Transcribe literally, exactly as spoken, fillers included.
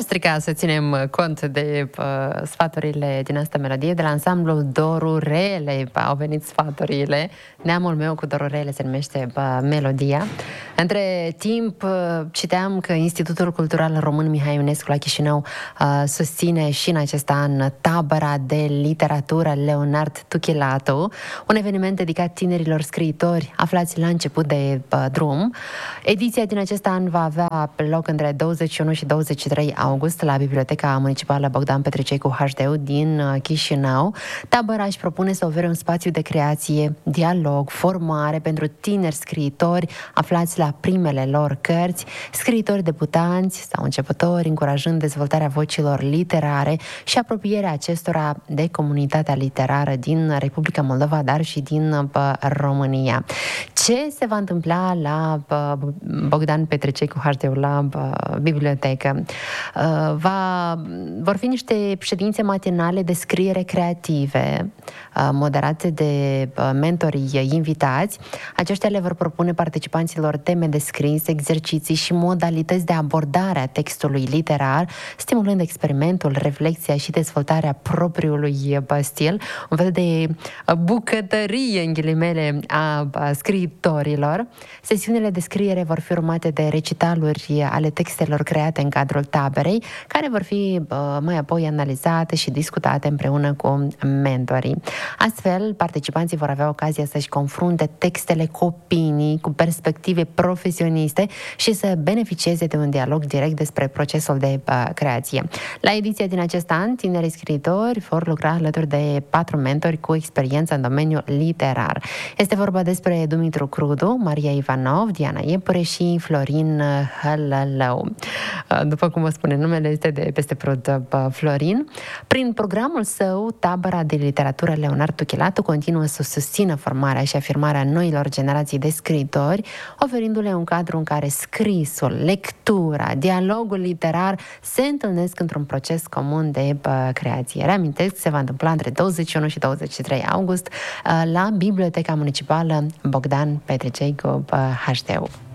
strica să ținem cont de uh, sfaturile din asta melodie. De la ansamblul Dorurele au venit sfaturile. Neamul meu cu Dorurele se numește uh, melodia. Între timp uh, citeam că Institutul Cultural Român Mihai Ionescu la Chișinău uh, susține și în acest an tabăra de literatură Leonard Tuchilatu, un eveniment dedicat tinerilor scriitori aflați la început de uh, drum. Ediția din acest an va avea loc între douăzeci și unu și douăzeci și trei august la Biblioteca Municipală Bogdan Petricei cu H D U din Chișinău. Tabăra își propune să ofere un spațiu de creație, dialog, formare pentru tineri scriitori aflați la primele lor cărți, scriitori debutanți sau începători, încurajând dezvoltarea vocilor literare și apropierea acestora de comunitatea literară din Republica Moldova, dar și din România. Ce se va întâmpla la Bogdan Petricei cu H D U, la bibliotecă? Va, vor fi niște ședințe matinale de scriere creative, moderate de mentorii invitați. Aceștia le vor propune participanților teme de scris, exerciții și modalități de abordare a textului literar, stimulând experimentul, reflexia și dezvoltarea propriului stil, un fel de bucătărie, în ghilimele, a scriitorilor. Sesiunile de scriere vor fi urmate de recitaluri ale textelor create în cadrul taberei, care vor fi mai apoi analizate și discutate împreună cu mentorii. Astfel, participanții vor avea ocazia să-și confrunte textele cu opinii, cu perspective profesioniste și să beneficieze de un dialog direct despre procesul de uh, creație. La ediția din acest an, tinerii scriitori vor lucra alături de patru mentori cu experiență în domeniul literar. Este vorba despre Dumitru Crudu, Maria Ivanov, Diana Iepure și Florin Hălălău. Uh, după cum vă spune numele, este de peste prod uh, Florin. Prin programul său, tabăra de literatură Leonard Tuchilatu continuă să susțină formarea și afirmarea noilor generații de scriitori, oferindu-le un cadru în care scrisul, lectura, dialogul literar se întâlnesc într-un proces comun de uh, creație. Reamintesc, se va întâmpla între douăzeci și unu și douăzeci și trei august uh, la Biblioteca Municipală Bogdan Petricei cu uh, H D U.